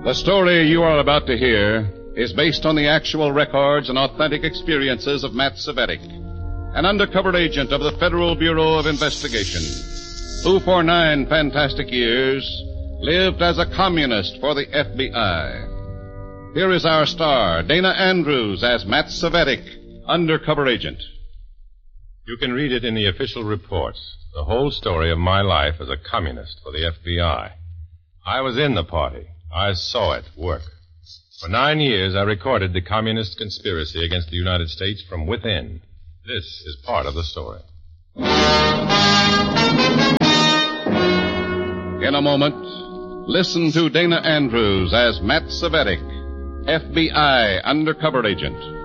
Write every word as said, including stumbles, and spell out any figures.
The story you are about to hear is based on the actual records and authentic experiences of Matt Cvetic, an undercover agent of the Federal Bureau of Investigation, who for nine fantastic years lived as a communist for the F B I. Here is our star, Dana Andrews, as Matt Cvetic, undercover agent. You can read it in the official reports, the whole story of my life as a communist for the F B I. I was in the party. I saw it work. For nine years, I recorded the communist conspiracy against the United States from within. This is part of the story. In a moment, listen to Dana Andrews as Matt Cvetic, F B I undercover agent.